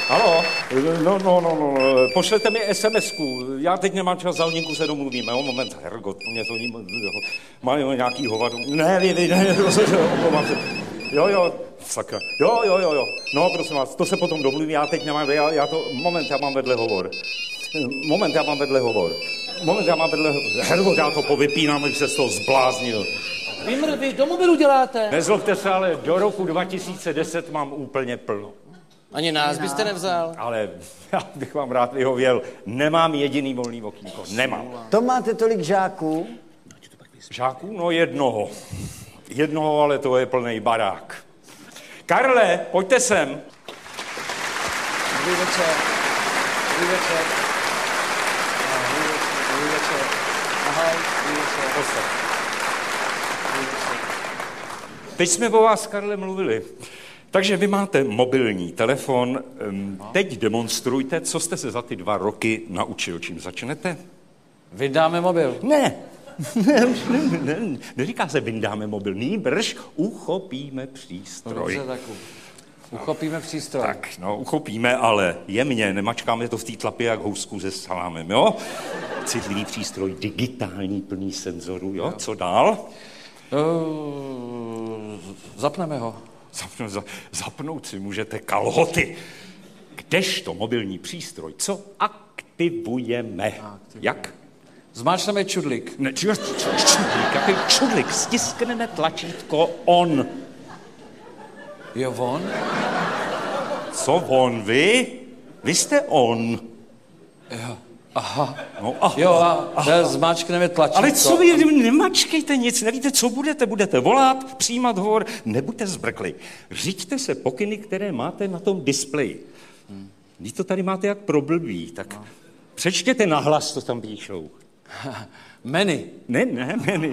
Halo? No. Pošlete mi SMS-ku. Já teď nemám čas, za hodinku se domluvíme. Moment, hergot, mě to mají nějaký hovado. Ne, omlouvám se. Jo, sakra. Jo. No, prosím vás, to se potom domluví, já teď nemám, já mám vedle hovor. Hergot, já to povypínám, abych se z toho zbláznil. Vy do mobilu děláte? Nezlobte se, ale do roku 2010 mám úplně plno. Ani nás byste nevzal? Ale já bych vám rád vyhověl, nemám jediný volný okýnko, nemám. To máte tolik žáků? Žáků? No jednoho, ale to je plnej barák. Karle, pojďte sem. Dobrý večer. Ahoj, dobrý večer. Teď jsme o vás, Karle, mluvili. Takže vy máte mobilní telefon. Teď demonstrujte, co jste se za ty 2 roky naučil. Čím začnete? Vydáme mobil. Ne, neříká se vyndáme mobil, nýbrž uchopíme přístroj. Dobře, tak uchopíme přístroj. Tak, uchopíme, ale jemně, nemačkáme to v té tlapě jak housku se salámem, jo? Citlivý přístroj, digitální, plný senzorů, jo? Co dál? Zapneme ho. Zapnout si můžete kalhoty. Kdežto mobilní přístroj, co aktivujeme? Jak? Zmáčkneme čudlik. Ne, čudlik, jaký čudlik? Stiskneme tlačítko on. Jo, on? Co on, vy? Vy jste on. Jo, aha. No, aha. Jo, a zmáčkneme tlačítko. Ale co vy, nemačkejte nic, nevíte, co budete volat, přijímat hovor, nebuďte zbrklí. Řiďte se pokyny, které máte na tom displeji. Když to tady máte jak pro blbý, tak přečtěte nahlas, co tam píšou. Menu. Ne, menu.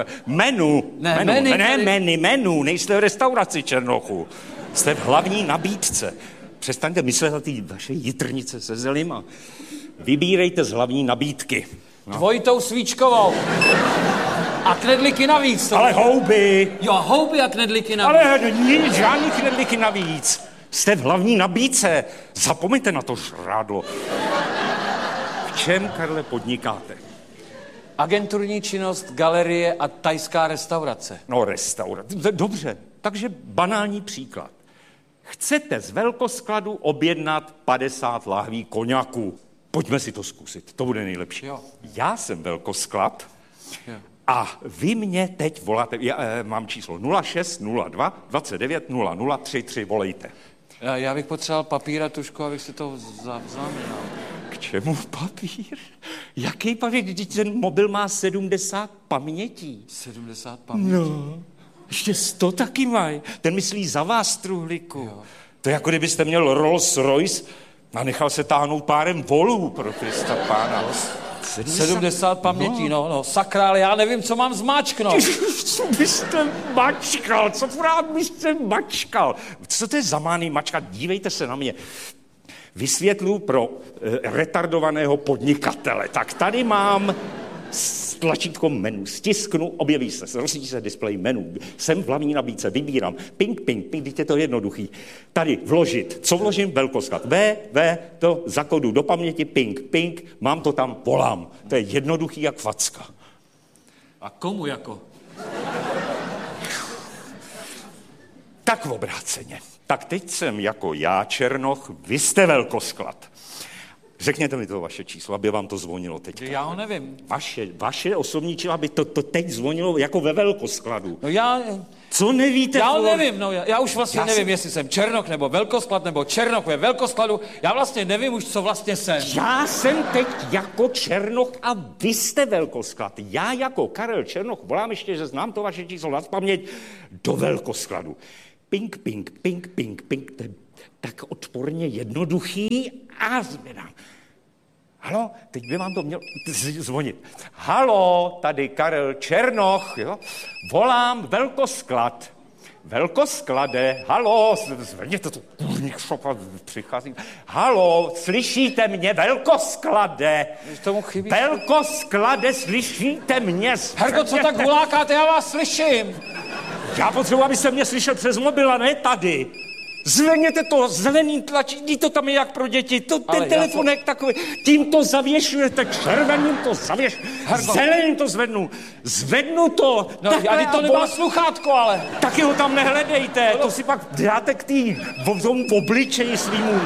Menu. Nejste v restauraci Černochu. Jste v hlavní nabídce. Přestaňte myslet na ty vaše jitrnice se zelím a vybírejte z hlavní nabídky. No. Dvojitou svíčkovou. A knedlíky navíc. Ale houby. Jo, houby a knedlíky navíc. Ale žádný knedlíky navíc. Jste v hlavní nabídce. Zapomeňte na to žrádlo. V čem, Karle, podnikáte? Agenturní činnost, galerie a thajská restaurace. No, restaurace. Dobře. Takže banální příklad. Chcete z velkoskladu objednat 50 lahví koňaku. Pojďme si to zkusit, to bude nejlepší. Jo. Já jsem velkosklad A vy mě teď voláte, já mám číslo 06 02 29 00 33, volejte. Já bych potřeboval papír a tušku, abych si to zaznamenal. K čemu papír? Jaký papír? Když ten mobil má 70 pamětí. 70 pamětí? No, ještě 100 taky mají. Ten myslí za vás, truhlíku. Jo. To je jako kdybyste měl Rolls Royce a nechal se táhnout párem volů, pro Krista pána. 70 pamětí, no, sakra, ale já nevím, co mám zmáčknout. Co byste mačkal? Co pořád byste mačkal? Co to je za mány mačkat? Dívejte se na mě. Vysvětlu pro retardovaného podnikatele. Tak tady mám tlačítko menu. Stisknu, objeví se, rozsvítí se displej menu. Jsem v hlavní nabídce, vybírám. Ping, teď je to jednoduchý. Tady vložit. Co vložím? Velkosklad. To zakodu do paměti, ping, mám to tam, volám. To je jednoduchý jak facka. A komu jako? Tak v obráceně. Tak teď jsem jako já, Černoch, vy jste velkosklad. Řekněte mi to vaše číslo, aby vám to zvonilo teď. Já ho nevím. Vaše osobní číslo, aby to teď zvonilo jako ve velkoskladu. No já... Co nevíte? Já ho nevím, no já už vlastně nevím, jestli jsem Černoch nebo velkosklad, nebo Černoch ve velkoskladu. Já vlastně nevím už, co vlastně jsem. Já jsem teď jako Černoch a vy jste velkosklad. Já jako Karel Černoch, volám ještě, že znám to vaše číslo na paměť, do velkoskladu. Ping, to je tak odporně jednoduchý a zvedám. Halo, teď by vám to měl zvonit. Halo, tady Karel Černoch, jo? Volám velkosklad. Velkosklade, halo, zvedněte to, přicházím. Halo, slyšíte mě, velkosklade? Tomu chybí. Velkosklade, slyšíte mě? Herko, co tak volákáte, já vás slyším. Já potřebuji, abyste mě slyšel přes mobil a ne tady. Zvedněte to, zelený tlačítko, to tam je jak pro děti, ten telefonek takový, tím to zavěšujete, červeným to zeleným to zvednu to. No, a to nemá sluchátko, ale. Taky ho tam nehledejte, to si pak dáte k tomu obličeji svýmu.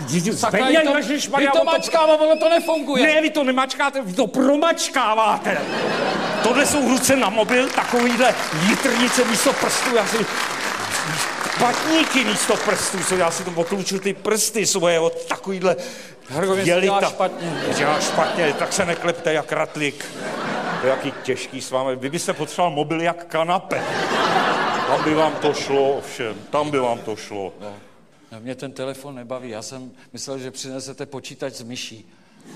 Vy to mačkáme, ono to nefunguje. Ne, vy to nemačkáte, vy to promačkáváte. Tohle jsou ruce na mobil, takovýhle jitrnice místo prstů, já si... Patníky místo prstů, co já si to okluču ty prsty svoje od takovýhle dělita. Dělá špatně, tak se neklepte jak ratlík. To je jaký těžký s vámi. Vy byste potřeboval mobil jak kanape. Tam by vám to šlo, ovšem. Tam by vám to šlo. No, mě ten telefon nebaví. Já jsem myslel, že přinesete počítač s myší.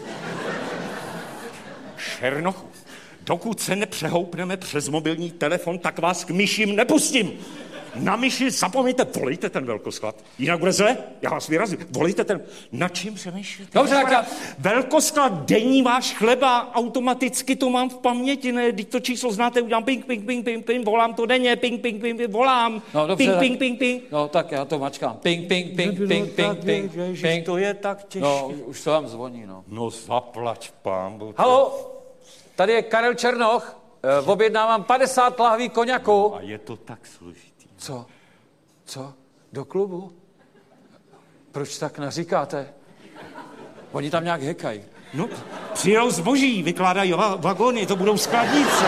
Černochu, dokud se nepřehoupneme přes mobilní telefon, tak vás k myším nepustím. Na myši zapomeňte, volejte ten velkosklad. Jinak bude zle, já vás vyrazím. Volejte ten, na čím přemýšlíte? Dobře, tak já... Velkosklad, denní váš chleba, automaticky to mám v paměti, ne? Když to číslo znáte, udělám ping, ping, ping, ping, ping, volám to denně, ping, ping, ping, ping, volám. No, dobře, ping, ping, ping, ping. No, tak já to mačkám. Ping, ping, ping, ping, ping, ping, ping. To je tak těžké. No, už to vám zvoní, no. No, zaplať pánbu. Halo, tady je Karel Černoch, objednávám 50 lahví koňaku. A je to tak složitý. Co? Do klubu? Proč tak naříkáte? Oni tam nějak hekají. No, přijedou zboží, vykládají vagony, to budou skladnice.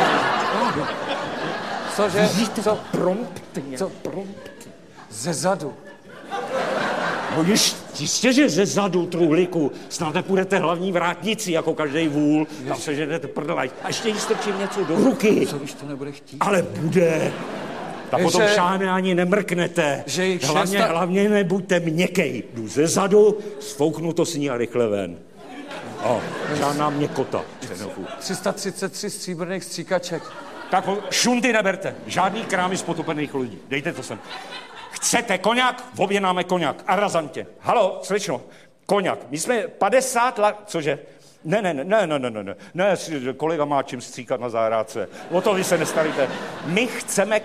Cože? Co? Promptně. Ze zadu. No jistě, že ze zadu, truhlíku, snad nepůjdete hlavní vrátnici, jako každej vůl, tam se ženete prdlaj. A ještě jí strčím něco do ruky. Co, když to nebude chtít? Ale bude. Tak potom šáhne ani nemrknete. Hlavně nebuďte měkkej. Jdu ze zadu, sfouknu to s ní a rychle ven. Žádná měkota. 333 stříbrných stříkaček. Tak šunty neberte. Žádný krámy z potopených lidí. Dejte to sem. Chcete koňak? Objednáme koňak. A razantě. Halo, slečno. Koňak. My jsme 50 let... Cože? Ne, kolega má čím stříkat na zahrádce. O to vy se nestavíte. My chceme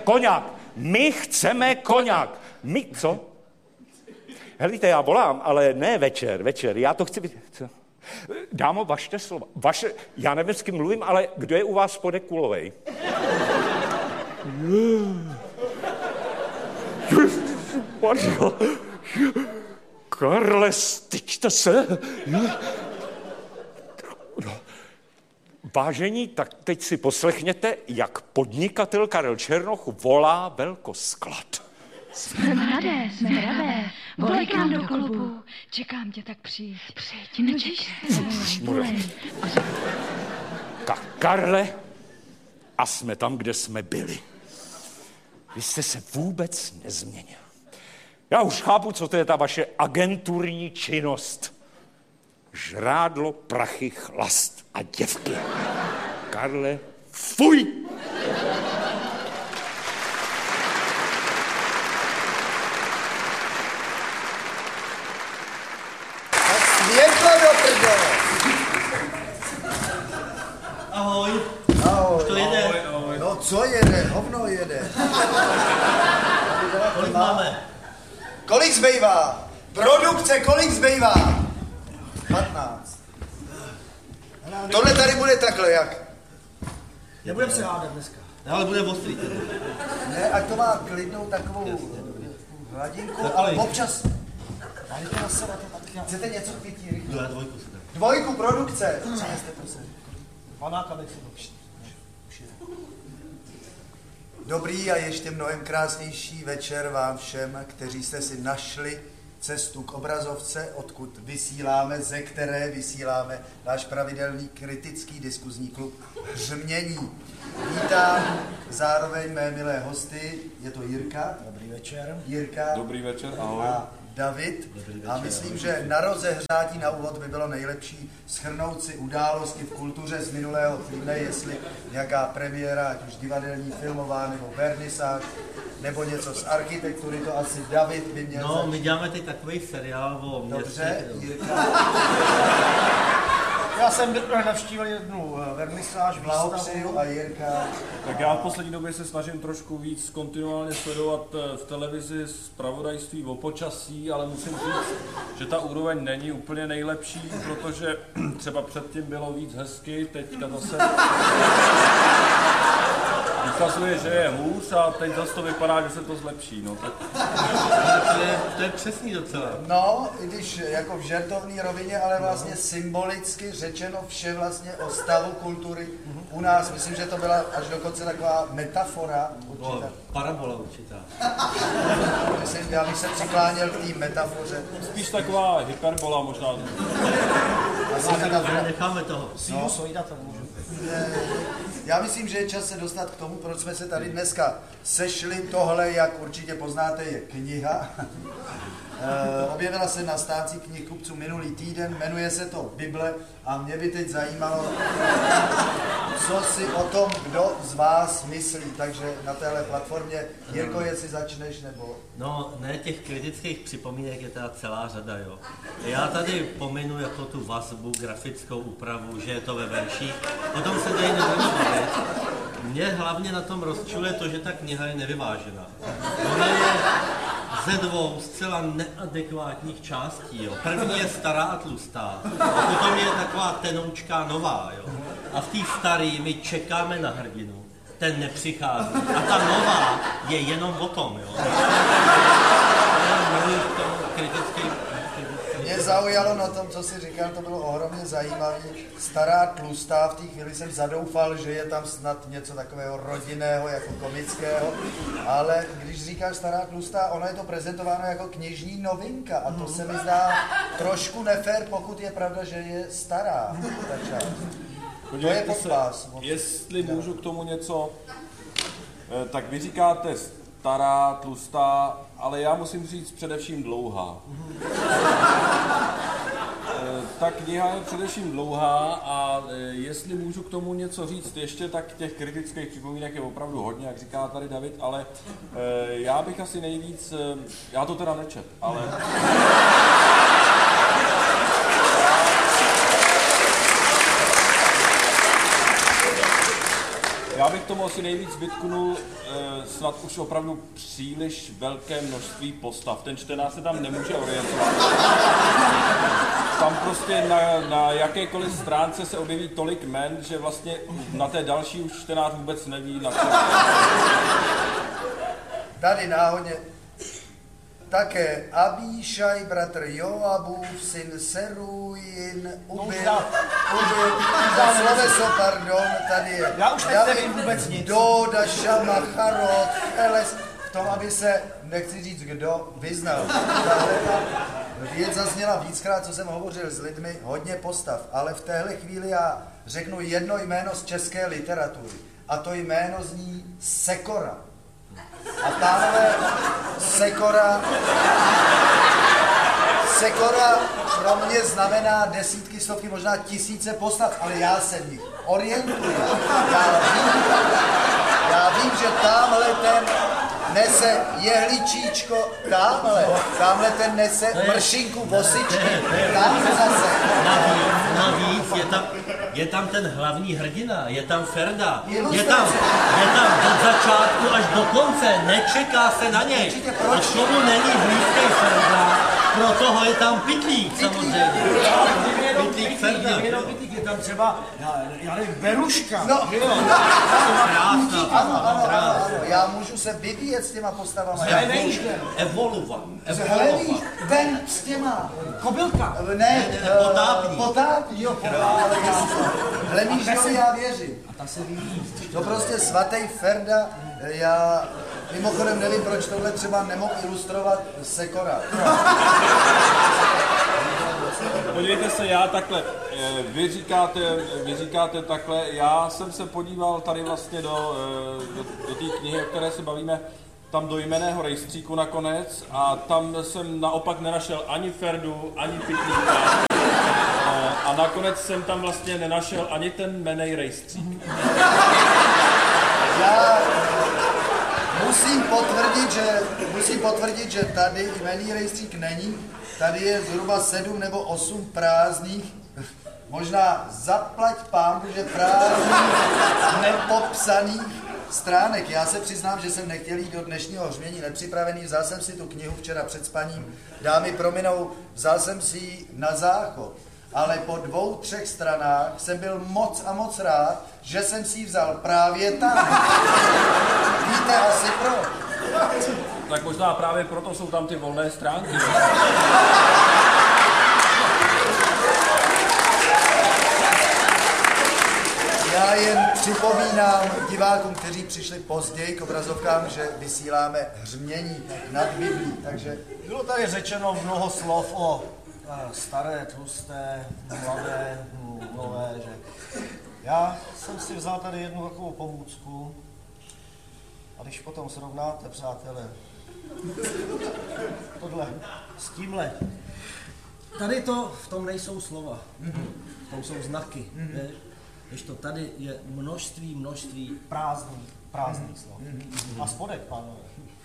koňak. My, co? Helejte, já volám, ale ne večer. Já to chci... Co? Dámo, vašte slova. Já nevím, s kým mluvím, ale kdo je u vás spodek kulovej? Karle, styčte se. Vážení, tak teď si poslechněte, jak podnikatel Karel Černoch volá velkosklad. Jsme mladé, jsme hravé, volej k nám do klubu. Čekám tě, tak přijď, nečeš se. Karle, a jsme tam, kde jsme byli. Vy jste se vůbec nezměnil. Já už chápu, co to je ta vaše agenturní činnost. Žrádlo, prachy, chlast a děvky. Karle, fuj! Světlo do prdele! Ahoj. Ahoj. To jede. Ahoj. No co jede? Hovno jede. Kolik máme? Kolik zbývá? Produkce, kolik zbývá? 15. Tohle tady bude takhle, jak? Nebudeme se hádat dneska. Ale bude ostrý. Ne, ať to má klidnou takovou hladinku, ale občas... Chcete něco k pití rychle? Dvojku si dám. Dvojku produkce. Přineste to sem. Panáka nech si Dobrý a ještě mnohem krásnější večer vám všem, kteří jste si našli cestu k obrazovce, odkud vysíláme, ze které vysíláme náš pravidelný kritický diskuzní klub Hřmění. Vítám zároveň mé milé hosty, je to Jirka. Dobrý večer. Jirka. Dobrý večer, ahoj. A David. A myslím, že na rozehřátí na úvod by bylo nejlepší shrnout si události v kultuře z minulého týdne, jestli nějaká premiéra, ať už divadelní, filmová, nebo vernisáž, nebo něco z architektury, to asi David by měl No, my děláme teď takový seriál o městě. Dobře, Jirka. Já jsem navštívil jednu vernisáž, Blahopřeju a Jirka. Tak já v poslední době se snažím trošku víc kontinuálně sledovat v televizi zpravodajství o počasí, ale musím říct, že ta úroveň není úplně nejlepší, protože třeba předtím bylo víc hezky, teďka zase ukazuje, že je hůř a teď zase to vypadá, že se to zlepší. No, tak... to je přesný docela. No, i když jako v žertovné rovině, ale vlastně symbolicky řečeno vše vlastně o stavu kultury u nás. Myslím, že to byla až dokonce taková metafora určitá. Parabola určitá. Já bych se přikláněl k té metafoře. Spíš taková hyperbola možná. Necháme toho. Sinusoida to můžu. Já myslím, že je čas se dostat k tomu, proč jsme se tady dneska sešli. Tohle, jak určitě poznáte, je kniha. Objevila se na stánci knihkupců minulý týden, jmenuje se to Bible a mě by teď zajímalo, co si o tom kdo z vás myslí. Takže na téhle platformě, Jirko, jestli začneš, nebo... No, ne, těch kritických připomínek je teda celá řada, jo. Já tady pominu jako tu vazbu, grafickou úpravu, že je to ve verších, potom se tady nebudu bavit. Mě hlavně na tom rozčiluje to, že ta kniha je nevyvážená. Ona je ze dvou zcela neadekvátních částí, jo. První je stará a tlustá, a potom je taková tenoučká nová, jo. A v té staré my čekáme na hrdinu, ten nepřichází. A ta nová je jenom o tom, jo. Mě zaujalo na tom, co jsi říkal, to bylo ohromně zajímavé. Stará tlustá, v té chvíli jsem zadoufal, že je tam snad něco takového rodinného, jako komického, ale když říkáš stará tlustá, ono je to prezentováno jako knižní novinka a to se mi zdá trošku nefér, pokud je pravda, že je stará ta část. To je podpás. Jestli můžu k tomu něco, tak vy říkáte stará, tlustá, ale já musím říct především dlouhá. Ta kniha je především dlouhá a jestli můžu k tomu něco říct ještě, tak těch kritických připomínek je opravdu hodně, jak říká tady David, ale já bych asi nejvíc, já to teda nečet, ale... Já bych tomu asi nejvíc vytknul snad už opravdu příliš velké množství postav. Ten čtenář se tam nemůže orientovat. Tam prostě na jakékoliv stránce se objeví tolik jmen, že vlastně na té další už čtenář vůbec neví, na co. Tady náhodně také Abíšaj, bratr Joabův, syn Serujin, ubil, za sloveso, pardon, tady je. Já už teď nevím vůbec nic. Doda, Šama, Charod, Eles, v tom, aby se, nechci říct kdo, vyznal. Věc zazněla víckrát, co jsem hovořil s lidmi, hodně postav, ale v téhle chvíli já řeknu jedno jméno z české literatury. A to jméno zní Sekora. A pánové, Sekora pro mě znamená desítky, stovky, možná tisíce postav, ale já se v nich orientuji. Já vím, že tamhle ten nese jehličíčko, tamhle ten nese mršinku vosičky, tamhle zase. Navíc je tam ten hlavní hrdina, je tam Ferda, je tam od začátku až do konce, nečeká se na něj. A tomu není blízký Ferda, proto ho je tam Pytlík samozřejmě. Pytlík Ferda. Je tam třeba, já nevím, Beruška. No, ano, já můžu se vyvíjet s těma postavama. Evolovat. Hele, víš, ten s těma. Kobylka. Ne, Potápník. jo, Hlemížovi já věřím. A ta se vyvíjí. To prostě svatý Ferda, já mimochodem nevím, proč tohle třeba nemohl ilustrovat Sekora. Podívejte se, já takhle, vy říkáte takhle, já jsem se podíval tady vlastně do té knihy, o které se bavíme, tam do jmenného rejstříku nakonec a tam jsem naopak nenašel ani Ferdu, ani Pytlíka a nakonec jsem tam vlastně nenašel ani ten jmennej rejstřík. Já musím potvrdit, že tady jmenný rejstřík není. Tady je zhruba 7 nebo 8 prázdných možná zaplať pámu, že právě nepopsaných stránek. Já se přiznám, že jsem nechtěl jít do dnešního hřmění nepřipravený, vzal jsem si tu knihu včera před spaním, dámy prominou, vzal jsem si ji na záchod, ale po 2-3 stranách jsem byl moc a moc rád, že jsem si ji vzal právě tam. Víte asi proč? Tak možná právě proto jsou tam ty volné stránky. Já jen připomínám divákům, kteří přišli později k obrazovkám, že vysíláme hřmění nad Biblí, takže... Bylo tady řečeno mnoho slov o staré, tlusté, mladé, nové, že... Já jsem si vzal tady jednu takovou pomůcku a když potom srovnáte, přátelé, tohle s tímhle, tady to, v tom nejsou slova, v tom jsou znaky, když to tady je množství prázdných slov. A spodek, pánové.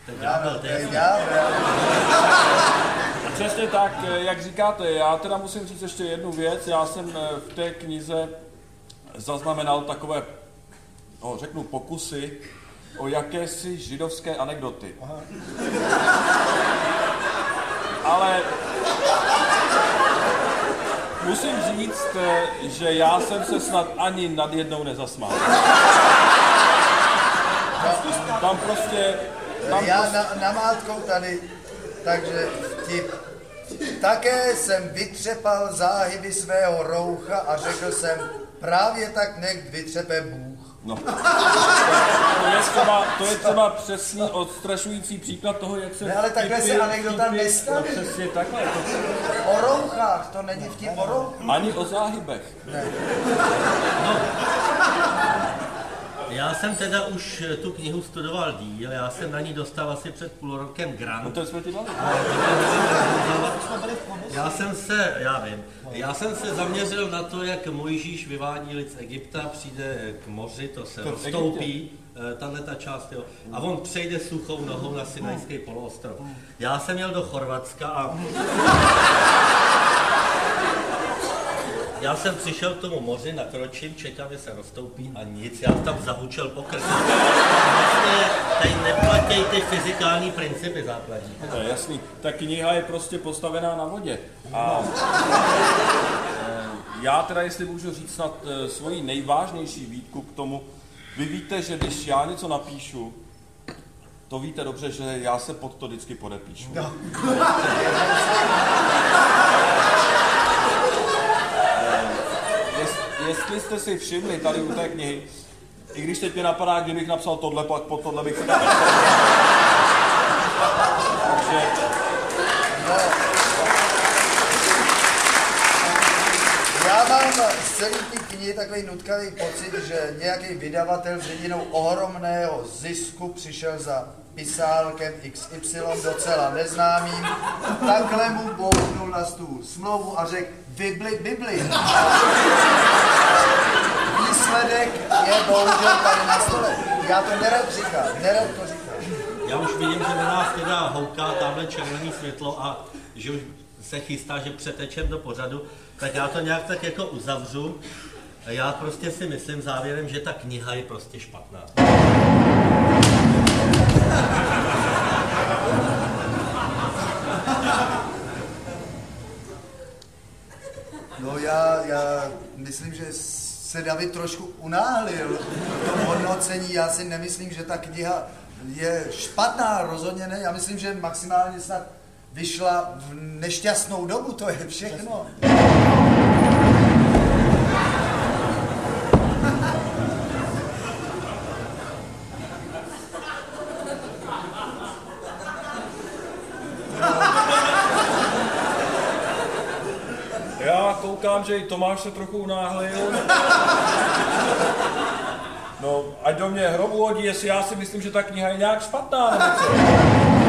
Přesně tak, jak říkáte, já teda musím říct ještě jednu věc, já jsem v té knize zaznamenal takové, no, řeknu pokusy o jakési židovské anekdoty. Aha. Ale musím říct, že já jsem se snad ani nad jednou nezasmál. Tam prostě... Já namátkou tady, takže vtip. Také jsem vytřepal záhyby svého roucha a řekl jsem, právě tak nech vytřepe Bůh. No. To je třeba přesný odstrašující příklad toho, jak se... Ne, ale takhle se anekdota nestaví. No přesně takhle. O rouchách, to není vtip o rouchách. Ani o záhybech. Ne. No. Já jsem teda už tu knihu studoval díl, já jsem na ní dostal asi před půl rokem grant. No to jsme ti dali. Já jsem se zaměřil na to, jak Mojžíš vyvádí lid z Egypta, přijde k moři, to se roztoupí, tato část, jo, a on přejde suchou nohou na Sinajský poloostrov. Já jsem jel do Chorvatska a já jsem přišel k tomu moři, nakročím, čekám, že se roztoupí a nic, já tam zahučel po krku. Vlastně tady neplatí ty fyzikální principy základní. To je jasný, ta kniha je prostě postavená na vodě. A já teda, jestli můžu říct snad svoji nejvážnější výtku k tomu, vy víte, že když já něco napíšu, to víte dobře, že já se pod to vždycky podepíšu. No. Jestli jste si všimli tady u té knihy, i když teď mě napadá, kdybych napsal tohle, pak pod tohle bych se tam napsal. Takže... No. Já mám z celé té knihy takový nutkavý pocit, že nějaký vydavatel s vidinou ohromného zisku přišel za pisálkem XY docela neznámým, takhle mu bouchnul na stůl smlouvu a řekl Bibli. Výsledek je bohužel tady na stole. Já to nerad to říkám. Já už vidím, že na nás teda houká tamhle červený světlo a že už se chystá, že přetečem do pořadu, tak já to nějak tak jako uzavřu. Já prostě si myslím závěrem, že ta kniha je prostě špatná. No já myslím, že se David trošku unáhlil v tom hodnocení. Já si nemyslím, že ta kniha je špatná, rozhodně ne. Já myslím, že maximálně snad vyšla v nešťastnou dobu, to je všechno. Já koukám, že i Tomáš se trochu unáhlil. No, ať do mě hrobu hodí, jestli já si myslím, že ta kniha je nějak špatná, nebo co?